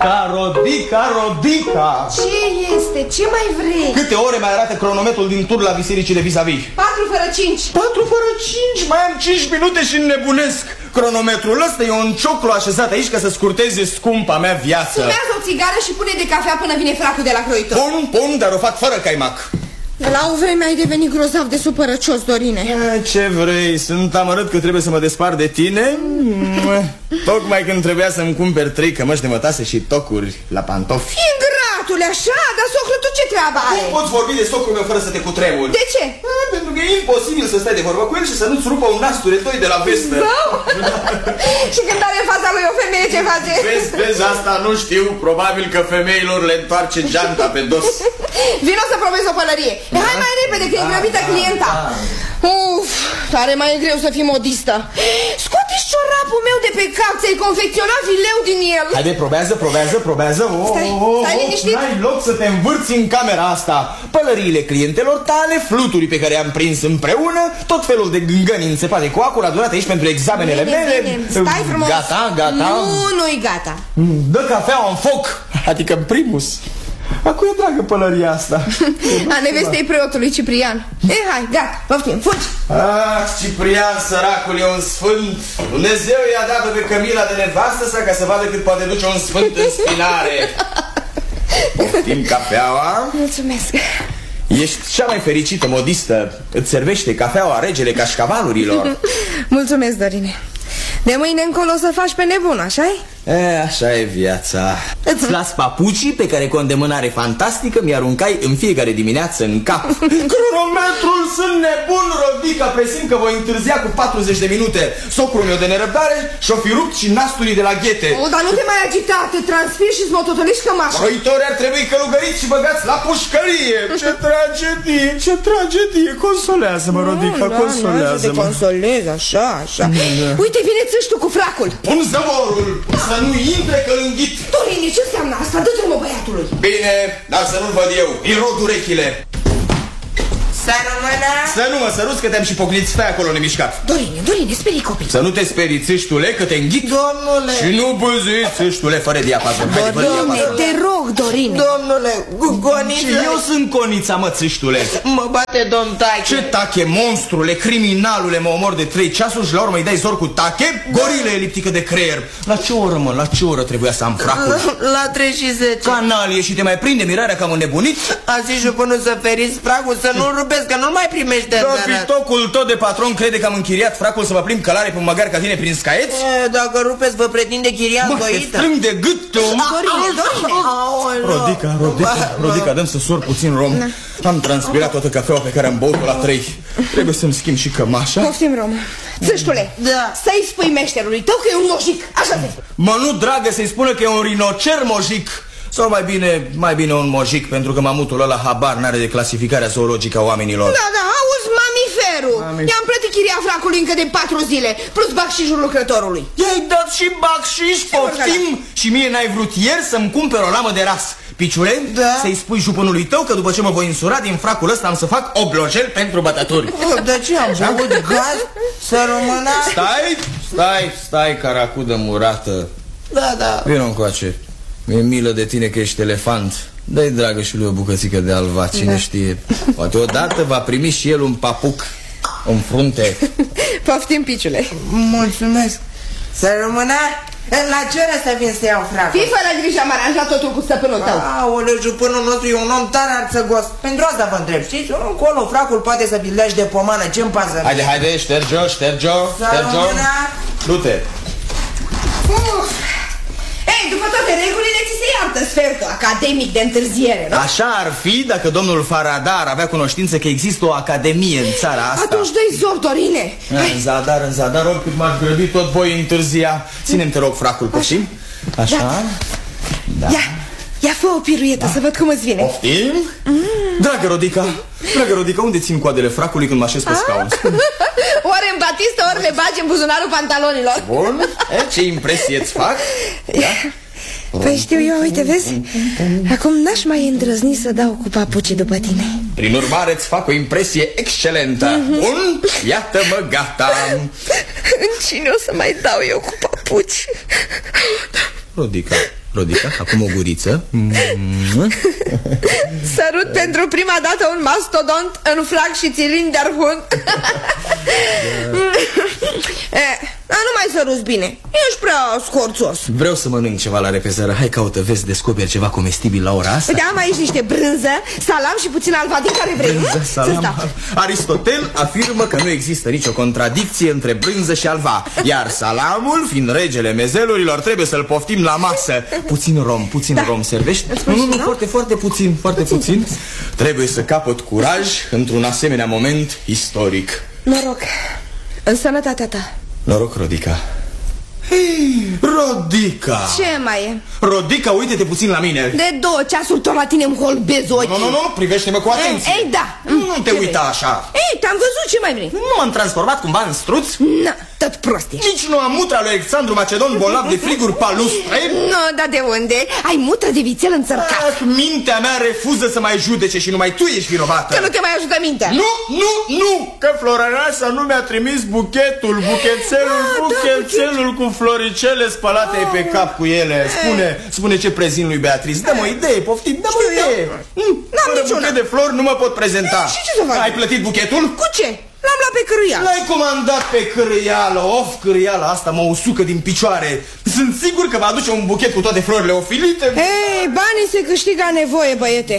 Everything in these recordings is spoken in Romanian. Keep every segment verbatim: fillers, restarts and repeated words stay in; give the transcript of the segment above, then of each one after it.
Rodica, Rodica, Rodica! Ce este? Ce mai vrei? Câte ore mai arată cronometrul din tur la bisericile vis-a-vis? Patru fără cinci. Patru fără cinci? Mai am cinci minute și înnebunesc. Cronometrul ăsta e un cioclu așezat aici ca să scurteze scumpa mea viață. Fumează o țigară și pune de cafea până vine fracul de la croitor. Pun, pun, dar o fac fără caimac. La o vreme ai devenit grozav de supărăcios, Dorine. Ce vrei? Sunt amărât că trebuie să mă despart de tine? Tocmai când trebuia să-mi cumperi trei cămăși de mătase și tocuri la pantofi. Ingratule, așa? Dar socru, tu ce treabă ai? Cum poți vorbi de socrul meu fără să te cutremuri? De ce? A, pentru că e imposibil să stai de vorbă cu el și să nu-ți rupă un nas turetoi de la vestă. Și când are în fața lui o femeie, ce face? Vezi, vezi, asta nu știu. Probabil că femeilor le întoarce geanta pe dos. Vino să probezi o pălărie. E, hai mai repede, că e grăbită clienta. Uf, tare mai e greu să fii modistă. Scoate-și ciorapul meu de pe cap, ți-ai confecționat fileu din el. Haide, probează, probează, probează. Oh, Stai, oh, stai oh, liniștit. N-ai loc să te învârți în camera asta. Pălăriile clientelor tale, fluturii pe care am prins împreună, tot felul de gângăni înțepate cu acul adunate aici pentru examenele bine, mele. Bine. Stai frumos. Gata, gata. Nu, nu-i gata. Dă cafeaua în foc, adică în primus. A cui e dragă pălăria asta? A nevestei preotului Ciprian. E, hai, gata, poftim, fugi. Ah, Ciprian, săracul, e un sfânt. Dumnezeu i-a dat pe Camila de nevastă sa ca să vadă cât poate duce un sfânt în spinare. Poftim cafeaua. Mulțumesc. Ești cea mai fericită modistă. Îți servește cafeaua regele cașcavalurilor. Mulțumesc, Dorine. De mâine încolo o să faci pe nebun, așa-i? E, așa e viața. Îți las papucii pe care cu o îndemânare fantastică mi-aruncai în fiecare dimineață în cap. Cronometrul, sunt nebun, Rodica, presimt că voi întârzia cu patruzeci de minute. Socrul meu de nerăbdare și-o fi rupt și nasturii de la ghete. O, dar nu te mai agita, te transpiri și-ți mototolești cămașa. Croitorii ar trebui călugăriți și băgați la pușcărie. Ce tragedie, ce tragedie. Consolează-mă, Rodica, da, consolează-mă. Te consolez, așa, așa. Da. Uite, vine țâștul cu fracul. Pun zăvorul, să nu intre călânghit. Dorine, ce înseamnă asta? Dă drumul băiatului. Bine, dar să nu-l văd eu. Îi rod urechile. Să rămână. Să nu mă săruți că te-am și pocnit. Stai acolo nemișcat. Dorine, Dorine, sperii copii. Să nu te sperii, țâștule, că te înghit. Domnule. Și nu bâzi, țâștule, fără diapazon. Dorine, te rog, Dorine. Domnule, Goniță. Și eu sunt Conița, mă, țâștule. Mă bate domn Tache. Ce tache, monstrule, criminalule, mă omor de trei ceasuri și la urmă îi dai zor cu tache? Gorilă eliptică de creier. La ce oră, mă, la ce oră trebuia să am fracul? La, la trei și zece. Canalie, și te mai prinde mirarea că am înnebunit? A zis și până să feriți fracul, să nu-l rupesc, că nu-l mai primește. Capitocul tot de patron crede că am închiriat fracul să mă plimb călare pe un măgar ca tine prin scaieți? E, dacă rupeți, vă pretinde chiria îndoită. Strâng de gât, tu. Dorine, Dorine. Rodica, Rodica, Rodica, dăm să sor puțin rom. Am transpirat toată cafeaua pe care am băut-o la trei. Trebuie să-mi schimb și cămașa. Poftim, Rom. Țâștule, da. Să-i spui meșterului tău că e un mojic. Așa te. Mă, nu, dragă, să-i spună că e un rinocer mojic. Sau mai bine, mai bine un mojic, pentru că mamutul ăla habar n-are de clasificarea zoologică a oamenilor. Da, da, auzi, mamiferul. Mami. I-am plătit chiria fracului încă de patru zile, plus bacșișul lucrătorului. I-ai dat și bacșiș, poftim? Și mie n-ai vrut ieri să-mi cumperi o lamă de ras. Piciule, da. Să-i spui jupânului tău că după ce mă voi însura din fracul ăsta am să fac oblogel pentru bătături. De ce am băut gaz? Să rămână? Stai, stai, stai, caracudă murată. Da, da. Vino încoace. Mi-e milă de tine că ești elefant. Dă-i dragă și lui o bucățică de alva, cine da. știe. Poate odată va primi și el un papuc în frunte. Poftim, piciule. Mulțumesc. Să rămână? La ce oră să vin să iau fracul? Fii fără grijă, am aranjat totul cu stăpânul tău. Aoleu, jupânul nostru e un om tare arțăgos. Pentru asta vă întreb, știți? Încolo fracul poate să vi-l lași de pomană, ce-mi pasă? Haide, haide, șterge-o, șterge-o, șterge-o. Du-te. Ei, după toate regulile, ți se iartă sfertul academic de întârziere, nu? Așa ar fi dacă domnul Faraday ar avea cunoștință că există o academie în țara asta. Atunci dă-i zor, Dorine. În zadar, în zadar, oricât m-aș grăbi, tot voi întârzia. Ține-mi, te rog, fracul, poftim? Așa? Da. Da. Ia, ia fă o piruietă, da. Să văd cum îți vine. Poftim? Mm. Dragă Rodica, dragă Rodica, unde țin coadele fracului când mă așez pe scaun? Ori în batistă, ori le bagi în buzunarul pantalonilor. Bun, e, ce impresie îți fac? Da? Păi știu eu, uite, vezi? Acum n-aș mai îndrăzni să dau cu papucii după tine. Prin urmare îți fac o impresie excelentă. Mm-hmm. Bun, iată-mă, gata. În cine o să mai dau eu cu papuci? Rodica, Rodica, acum o guriță. Sărut pentru prima dată un mastodont în flag și țilinderhund. eh, Dar nu mai săruți bine. Ești prea scorțos. Vreau să mănânc ceva la repezără. Hai, caută, vezi, descoperi ceva comestibil la ora asta. Uite, am aici niște brânză, salam și puțin alvadin, care vrei. Brânză, salam. Aristotel afirmă că nu există nicio contradicție între brânză și alva. Iar salamul, fiind regele mezelurilor, trebuie să-l poftim la masă. Puțin rom, puțin da. rom servești? Nu, nu, nu, foarte, foarte puțin, foarte puțin, puțin. Trebuie să capăt curaj într-un asemenea moment istoric. Noroc, în sănătatea ta. Noroc, Rodica. Hei, Rodica! Ce mai e? Rodica, uite-te puțin la mine. De două ceasuri tot la tine îmi holbezi ochii. Nu, nu, nu, privește-mă cu atenție. Ei, ei da. Nu te uita așa. Ei, te-am văzut, ce mai vrei? Nu m-am transformat cumva în struț? Nu, tot prost ești. Nici nu am mutra lui Alexandru Macedon bolnav de friguri palustre? Nu, dar de unde? Ai mutră de vițel înțărcat. Ah, mintea mea refuză să mai judece și numai tu ești vinovată. Că nu te mai ajută mintea. Nu, nu, nu, că Florăreasa nu mi-a trimis buchetul, buchețelul, ah, buchețelul da, cu floricele spălate ah. pe cap cu ele. Spune, spune ce prezint lui Beatrice. Dă-mă o idee, poftim, dă-mă o idee. Fără buchet de flori nu mă pot prezenta. Și ce să fac? Ai plătit buchetul? Cu ce? L-am luat pe cârâială. L-ai comandat pe cârâială. Of, cârâiala asta mă usucă din picioare. Sunt sigur că va aduce un buchet cu toate florile ofilite. Ei, banii se câștigă a nevoie, băiete.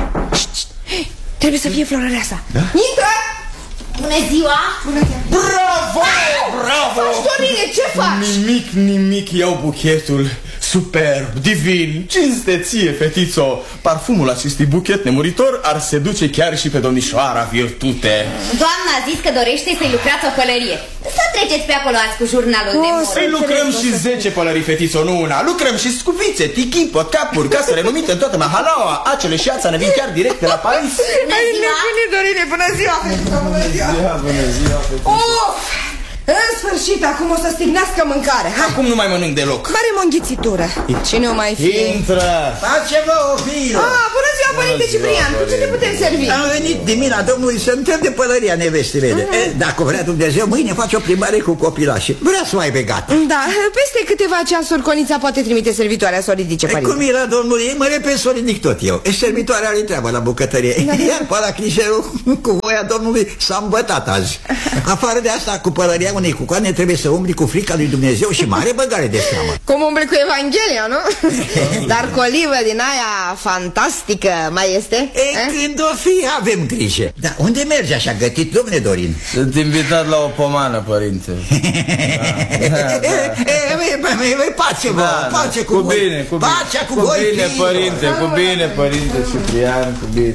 Trebuie să fie Florăreasa. Da? Intră! Bună ziua! Bună ziua! Bravo! Bravo! Dorine, ce faci? Nimic, nimic, iau buchetul. Superb, divin, cinste ție, fetițo. Parfumul acestui buchet nemuritor ar seduce chiar și pe domnișoara Virtute. Doamna a zis că dorește să-i lucrați o pălărie. Să treceți pe acolo azi cu jurnalul de mod. Păi lucrăm și zece pălării, fetițo, nu una. Lucrăm și scuvițe, tichi, potcapuri, case renumite în toată Mahalaua. Acele și ața ne vin chiar direct de la Paris. Bună ziua! Bine, Dorine, bună ziua! Bună ziua! Bună ziua, fetițo! Of! În sfârșit, acum o să stignească mâncare. Hai. Acum nu mai mănânc deloc. Mare o înghițitură. Cine o mai fie? Intră! Face-vă o filă! Ah, bună ziua, părinte Ciprian. Cu ce te putem servi? Am venit din mina domnului să întreb de pălăria nevestei mele. Uh-huh. e, Dacă vrea Dumnezeu, mâine face o plimbare cu copilașii. Vrea să o aibă gata. Da, peste câteva ceasuri Conița poate trimite servitoarea să o ridice, părinte. Cum era domnul ei, mă repet să o ridic tot eu. E servitoarea are treabă la bucătărie. Da. Iar pe la clișerul cu voia domnului s-a îmbătat azi. Afară de asta, cu pălăria unei cucoane trebuie să umbli cu frica lui Dumnezeu și mare băgare de seamă. Cum umbli cu Evanghelia, nu? Dar cu o olivă din aia fantastică mai este? E, când o fi, avem grijă. Dar unde merge așa gătit, domne Dorin? Sunt invitat la o pomană, părinte. Pace, vă, pace cu voi. Cu bine, cu bine. Pacea cu Cu voi. bine, părinte, cu bine, părinte Ciprian, cu bine.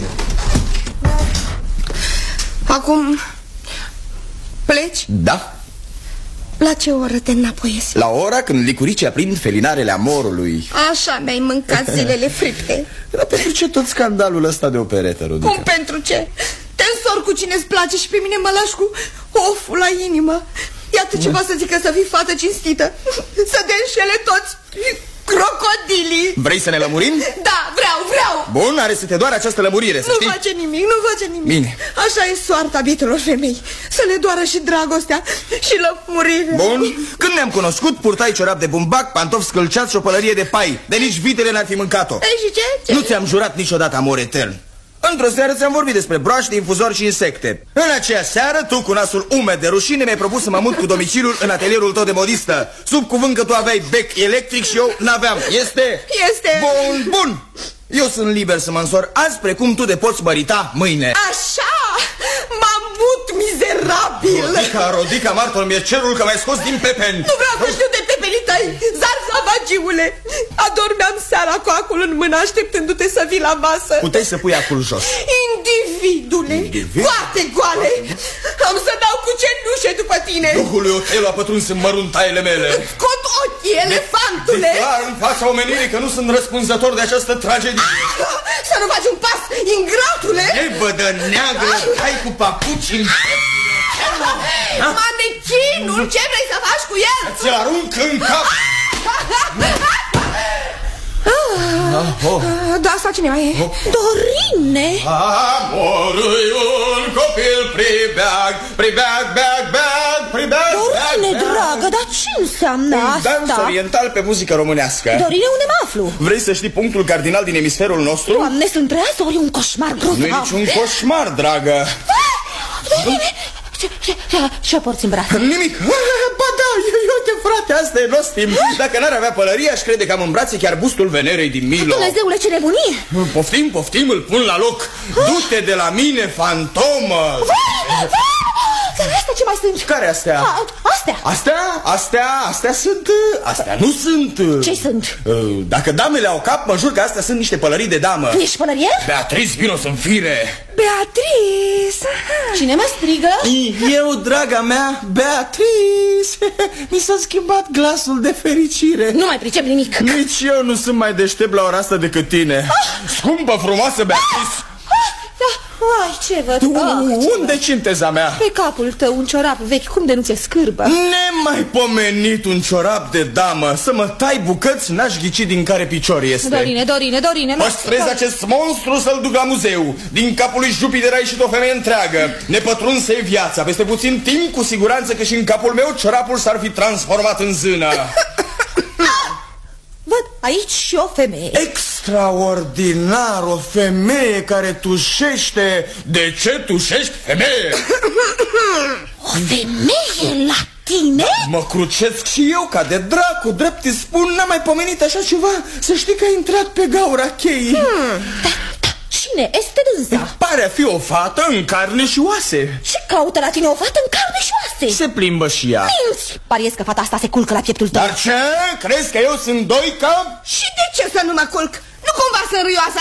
Acum pleci? Da. La ce oră te înapoiezi? La ora când licuricii aprind felinarele amorului. Așa mi-ai mâncat zilele fripte. Dar pentru ce tot scandalul ăsta de operetă, Rodica? Cum pentru ce? Te însor cu cine-ți place și pe mine mă lași cu oful la inimă. Iată ce poți să zică să fii fată cinstită. Să te înșele toți crocodilii. Vrei să ne lămurim? Da, vreau, vreau. Bun, are să te doare această lămurire, să Nu știi? face nimic, nu face nimic. Bine. Așa e soarta bietelor femei. Să le doară și dragostea și lămurirea. Bun, când ne-am cunoscut, purtai ciorap de bumbac, pantofi scălciați și o pălărie de pai. De nici vitele n-ar fi mâncat-o. Ei, și ce? ce? Nu ți-am jurat niciodată amor etern. Într-o seară ți-am vorbit despre broaște, infuzori și insecte. În aceea seară, tu cu nasul umed de rușine mi-ai propus să mă mut cu domiciliul în atelierul tău de modistă, sub cuvânt că tu aveai bec electric și eu n-aveam. Este? Este. Bun, bun. Eu sunt liber să mă însor azi, precum tu te poți mărita mâine. Așa? M-am mut mizerabil. Rodica, Rodica, martor mi-e cerul că m-ai scos din pepeni. Nu vreau să știu de pepenii tăi, zarzavagiule. Adormeam seara cu acul în mână, așteptându-te să vii la masă. Puteai să pui acul jos. Individule, Individ? Coate goale. Am să dau cu cenușe după tine. Duhul lui Otelo a pătruns în măruntaiele mele. Scot ochii, elefantule. Declar în fața omenirii că nu sunt răspunzător de această tragedie. Să nu faci un pas, ingratule. Nebădă neagră, hai cu papuci în... Manechinul, ce vrei să faci cu el? Ți-l arunc în cap. Ah, oh. Da, asta cine mai e? Oh. Dorine! Amorul un copil pribeag, pribeag, beag, beag, pribeag, Dorine, dragă, dar ce înseamnă Un asta? dans oriental pe muzică românească. Dorine, unde mă aflu? Vrei să știi punctul cardinal din emisferul nostru? Doamne, sunt trează, ori un coșmar grozav. Nu e niciun coșmar, dragă. Dorine, ce, ce, ce, ce porți în brațe? Nimic. Ba da, uite frate, asta e nostim. Dacă n-ar avea pălărie, aș crede că am în brațe chiar bustul Venerei din Milo. Dumnezeule, ce nebunie! Poftim, poftim, îl pun la loc. Du-te de la mine, fantomă. Dar astea ce mai sunt? Care astea? A, astea. Astea? Astea, astea sunt... Astea nu sunt... Ce sunt? Dacă damele au cap, mă jur că astea sunt niște pălării de damă. Tu ești pălărie? Beatrice, vino să-mi fire. Beatrice! Cine mă strigă? Eu, draga mea, Beatrice. Mi s-a schimbat glasul de fericire. Nu mai pricep nimic. Nici eu nu sunt mai deștept la ora asta decât tine. Scumpă, frumoasă Beatrice. Ai, ce văd? Uh, unde cinteza mea? Pe capul tău un ciorap vechi, cum de nu ți-e scârbă? Nemaipomenit un ciorap de damă. Să mă tai bucăți, n-aș ghici din care picior este. Dorine, Dorine, Dorine, păstrez acest monstru să-l duc la muzeu. Din capul lui Jupiter a ieșit o femeie întreagă. Nepătrunsă e viața. Peste puțin timp, cu siguranță că și în capul meu ciorapul s-ar fi transformat în zână. Văd aici și o femeie. Extraordinar, o femeie care tușește. De ce tușești, femeie? O femeie la tine? Mă crucesc și eu ca de dracu. Drept îți spun, n-am mai pomenit așa ceva. Să știi că ai intrat pe gaura cheii. hmm. da, da. Cine este dânsa? Pare a fi o fată în carne și oase. Ce caută la tine o fată în carne și oase? Se plimbă și ea. Minți! Pariez că fata asta se culcă la pieptul tău. Dar ce? Crezi că eu sunt doică? Și de ce să nu mă culc? Nu cumva sunt râioasă?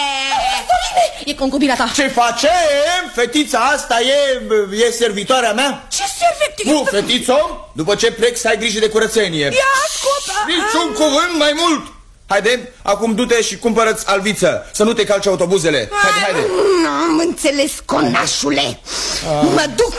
Eee! E concubina ta. Ce face? Fetița asta e, e servitoarea mea? Ce servitor? Nu, fetițo, după ce plec să ai grijă de curățenie. Ia ascultă! Niciun cuvânt mai mult. Haide, acum du-te și cumpără-ți alviță. Să nu te calci autobuzele. Haide, haide. N-am înțeles, conașule. Mă duc.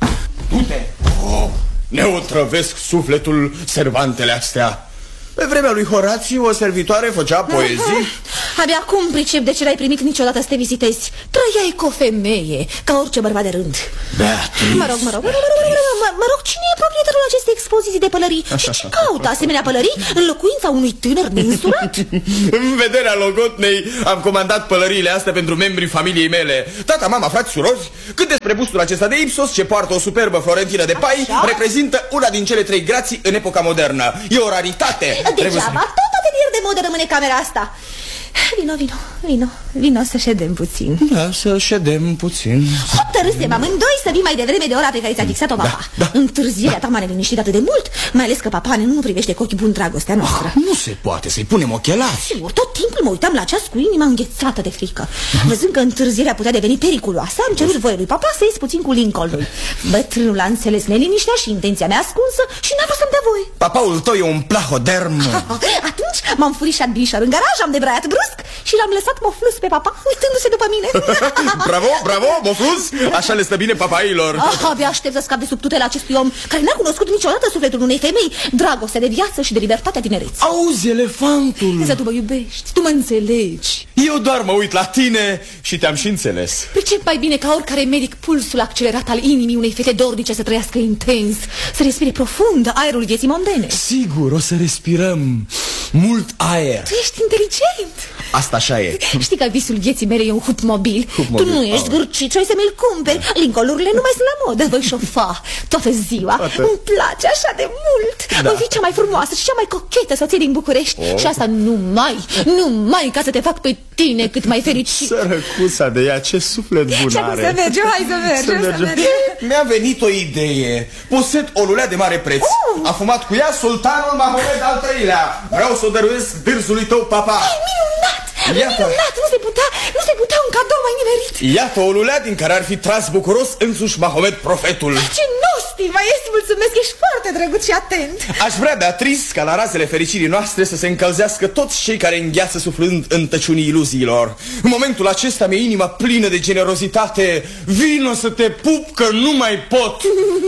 Du-te. Oh, ne otrăvesc sufletul servantele astea. Pe vremea lui Horațiu, o servitoare făcea poezii. Abia acum pricep de ce l-ai primit niciodată să te vizitezi. Trăiai cu o femeie, ca orice bărbat de rând. Beatrice. Mă rog, mă rog, mă rog, mă rog, mă, mă rog, cine e proprietarul acestei expoziții de pălării? Și ce caută asemenea pălării în locuința unui tânăr neînsurat? În vederea logotnei am comandat pălăriile astea pentru membrii familiei mele. Tata, mama, frați, surori. Cât despre bustul acesta de Ipsos, ce poartă o superbă florentină de pai, așa? Reprezintă una din cele trei grații în epoca modernă. E o raritate. Degeaba, tot atelier de modă rămâne camera asta. Vino, vino, vino, vino să ședem puțin. Da, să ședem puțin. Hotărâsem amândoi să vii mai devreme de ora pe care ți-a fixat-o papa. Da, da. Întârzierea ta m-a neliniștit atât de mult, mai ales că papa nu privește cu ochi buni dragostea noastră. Oh, nu se poate, să-i punem ochelari. Sigur, tot timpul mă uitam la ceas cu inima înghețată de frică. Văzând că întârzierea putea deveni periculoasă, am cerut voie lui papa să ies puțin cu Lincolnul. Bătrânul a înțeles neliniștea și intenția mea ascunsă și n-a vrut să-mi dea voie. Papaul tău e un plahoderm. Atunci m-am furișat bișor în garaj, am debraiat brusc și l-am lăsat moflus pe papa, uitându-se după mine. Bravo, bravo, moflus. Așa le stă bine papailor. Ah, abia aștept să scap de sub tutela acestui om care n-a cunoscut niciodată sufletul unei femei, dragoste de viață și de libertatea tinereții. Auzi, elefantul. Însă tu mă iubești, tu mă înțelegi. Eu doar mă uit la tine și te-am și înțeles. Pricep mai bine ca oricare medic pulsul accelerat al inimii unei fete dornice să trăiască intens, să respire profund aerul vieții mondene. Sigur, o să respirăm mult aer. Tu ești inteligent. Asta așa e. Știi că visul vieții mele e un hut mobil. Hut mobil. Tu nu ești gârcit, să mi-l cumperi. Lincolnurile nu mai sunt la modă. Voi șofa toată ziua. Toată. Îmi place așa de mult. Da. Voi fi cea mai frumoasă și cea mai cochetă soție din București. Oh. Și asta numai, numai ca să te fac pe tine cât mai fericit. Sărăcuța de ea, ce suflet bun Ce are. să mergem, hai să mergem, să mergem. Mi-a venit o idee. Posed o lulea de mare preț. Oh. A fumat cu ea sultanul Mahomed al treilea. Vreau să o dăruiesc dârzului tău, papa. Minunat! Iată. Minunat! Nu se putea, nu se putea un cadou mai nimerit. Iată o lulea din care ar fi tras bucuros însuși Mahomed profetul. Ce nostim, mai ești, mulțumesc, ești foarte drăguț și atent. Aș vrea, Beatrice, ca la razele fericirii noastre să se încălzească toți cei care îngheață suflând în tăciunii iluziilor. În momentul acesta mi-e inima plină de generozitate. Vino să te pup că nu mai pot.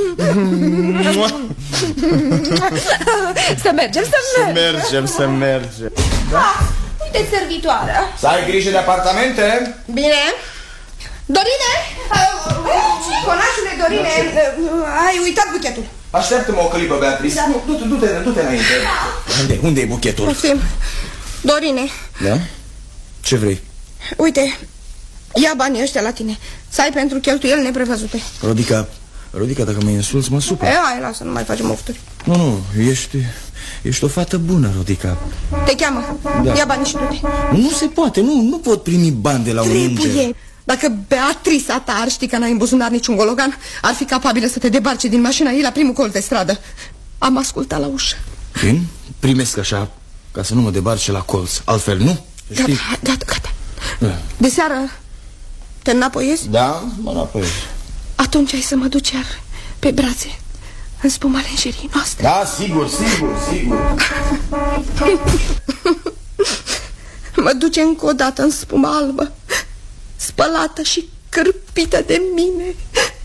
Să mergem, să Să mergem. mergem, să mergem. Ah, uite servitoarea. Să ai grijă de apartamente. Bine. Dorine! Conașule Dorine, ai uitat buchetul. Așteaptă-mă o clipă, Beatrice. Da. Du-te, du-te, du-te înainte. Unde, unde e buchetul? Poftim. Dorine. Da? Ce vrei? Uite, ia banii ăștia la tine. Să ai pentru cheltuieli neprevăzute. Rodica, Rodica, dacă mă insulți, mă supăr. E, hai, lasă, nu mai facem mofturi. Nu, nu, ești, ești o fată bună, Rodica. Te cheamă, da. Ia banii și du-te. Nu se poate, nu, nu pot primi bani de la un înger. Trebuie. Dacă Beatrice ta ar ști că n-ai în buzunar niciun gologan, ar fi capabilă să te debarce din mașina ei la primul colț de stradă. Am ascultat la ușă. Bine, primesc așa, ca să nu mă debarce la colț. Altfel, nu? Gata, gata, gata. Da. De seară te înapoiezi? Da, mă înapoiez. Atunci ai să mă duci iar pe brațe în spuma lenjerii noastre. Da, sigur, sigur, sigur. Mă duce încă o dată în spuma albă, spălată și cârpită de mine.